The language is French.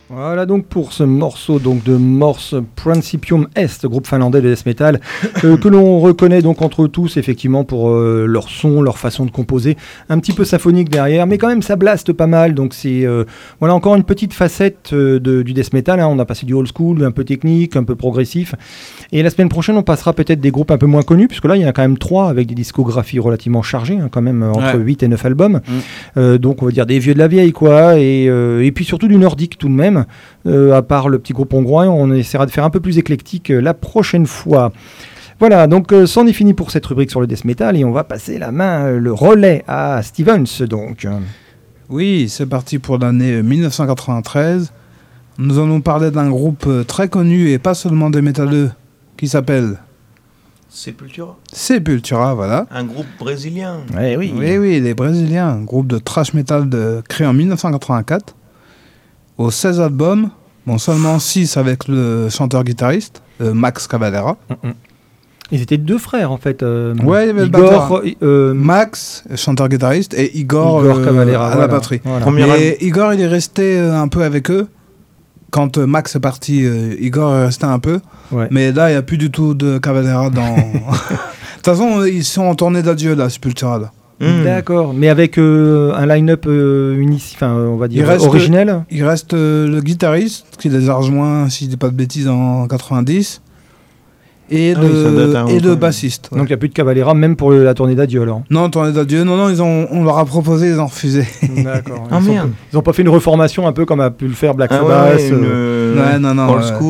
Voilà donc pour ce morceau donc de Morse Principium Est, groupe finlandais de death metal, que l'on reconnaît donc entre tous effectivement pour leur son, leur façon de composer, un petit peu symphonique derrière, mais quand même ça blaste pas mal, donc c'est voilà encore une petite facette du death metal, hein. On a passé du old school, un peu technique, un peu progressif, et la semaine prochaine on passera peut-être des groupes un peu moins connus, puisque là il y en a quand même 3 avec des discographies relativement chargées, hein, quand même entre 8 et 9 albums, donc on va dire des vieux de la vieille quoi, et puis surtout du nordique tout de même. À part le petit groupe hongrois, on essaiera de faire un peu plus éclectique la prochaine fois. Voilà, donc c'en est fini pour cette rubrique sur le death metal et on va passer la main, le relais à Stevens donc. Oui, c'est parti pour l'année 1993. Nous allons parler d'un groupe très connu et pas seulement des métalleux qui s'appelle Sepultura, voilà. Un groupe brésilien. Oui, les Brésiliens, un groupe de thrash metal créé en 1984. Aux 16 albums, bon, seulement 6 avec le chanteur-guitariste, Max Cavalera. Ils étaient 2 frères en fait. Ouais, il y avait Igor, Max, chanteur-guitariste, et Igor Cavalera, à la batterie. Voilà. Et Igor, il est resté un peu avec eux. Quand Max est parti, Igor est resté un peu. Ouais. Mais là, il n'y a plus du tout de Cavalera dans... De toute façon, ils sont en tournée d'adieu, là, Sepultura, là. D'accord, mais avec un line-up on va dire originel. Il reste le guitariste qui les a rejoints, si je dis pas de bêtises, en 90, et le bassiste. Ouais. Donc il n'y a plus de Cavalera même pour la tournée d'adieu alors. Non, tournée d'adieu, non, on leur a proposé, ils ont refusé. D'accord. Ils n'ont pas fait une reformation un peu comme a pu le faire Black Sabbath. Non, old school.